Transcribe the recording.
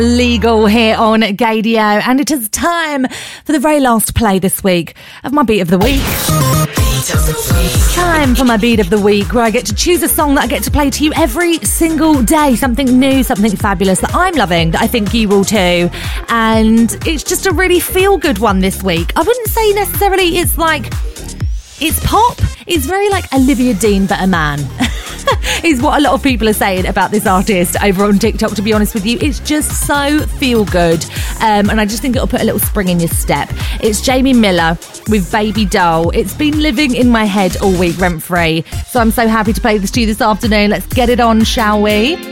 Legal here on Gaydio, and it is time for the very last play this week of my Beat of the Week. Time for my Beat of the Week, where I get to choose a song that I get to play to you every single day. Something new, something fabulous that I'm loving, that I think you will too. And it's just a really feel-good one this week. I wouldn't say necessarily it's pop. It's very like Olivia Dean, but a man. Is what a lot of people are saying about this artist over on TikTok, to be honest with you. It's just so feel good, and I just think it'll put a little spring in your step. It's Jamie Miller with Baby Doll. It's been living in my head all week rent free, so I'm so happy to play this to you this afternoon. Let's get it on, shall we?